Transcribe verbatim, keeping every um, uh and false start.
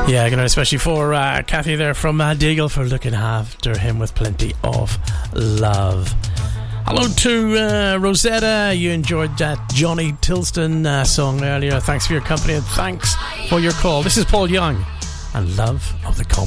Yeah, good night, especially for uh, Kathy there from uh, Deagle, for looking after him with plenty of love. Hello to uh, Rosetta. You enjoyed that Johnny Tilston uh, song earlier. Thanks for your company and thanks for your call. This is Paul Young and Love of the Common.